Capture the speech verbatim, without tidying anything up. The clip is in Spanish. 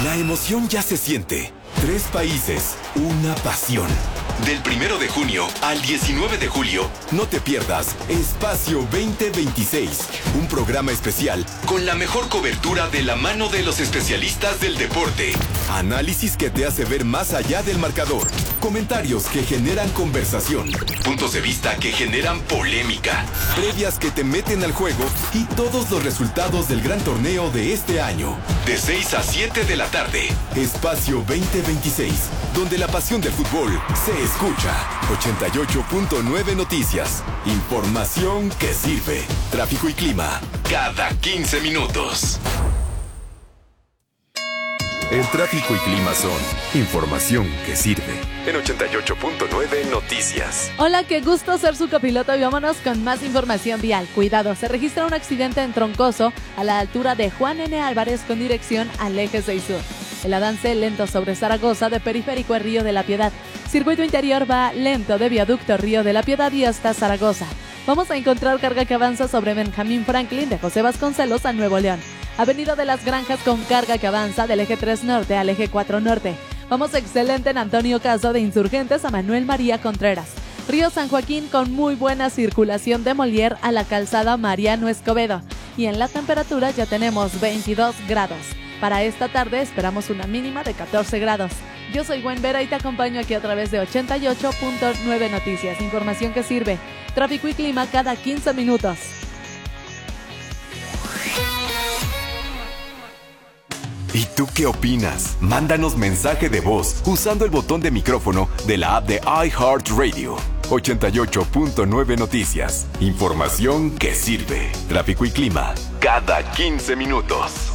La emoción ya se siente. Tres países, una pasión. Del primero de junio al diecinueve de julio, no te pierdas Espacio veinte veintiséis, un programa especial con la mejor cobertura de la mano de los especialistas del deporte. Análisis que te hace ver más allá del marcador. Comentarios que generan conversación. Puntos de vista que generan polémica. Previas que te meten al juego y todos los resultados del gran torneo de este año. De seis a siete de la tarde, Espacio veinte veintiséis, donde la pasión del fútbol se escucha. ochenta y ocho punto nueve Noticias. Información que sirve. Tráfico y clima cada quince minutos. El tráfico y clima son información que sirve. En ochenta y ocho punto nueve Noticias. Hola, qué gusto ser su copiloto y vámonos con más información vial. Cuidado, se registra un accidente en Troncoso a la altura de Juan N. Álvarez con dirección al eje seis sur. El avance lento sobre Zaragoza de Periférico a Río de la Piedad. Circuito interior va lento de Viaducto Río de la Piedad y hasta Zaragoza. Vamos a encontrar carga que avanza sobre Benjamín Franklin de José Vasconcelos a Nuevo León. Avenida de las Granjas con carga que avanza del eje tres norte al eje cuatro norte. Vamos excelente en Antonio Caso de Insurgentes a Manuel María Contreras. Río San Joaquín con muy buena circulación de Molière a la calzada Mariano Escobedo. Y en la temperatura ya tenemos veintidós grados. Para esta tarde esperamos una mínima de catorce grados. Yo soy Gwen Vera y te acompaño aquí a través de ochenta y ocho punto nueve Noticias. Información que sirve. Tráfico y clima cada quince minutos. ¿Y tú qué opinas? Mándanos mensaje de voz usando el botón de micrófono de la app de iHeartRadio. ochenta y ocho punto nueve Noticias. Información que sirve. Tráfico y clima cada quince minutos.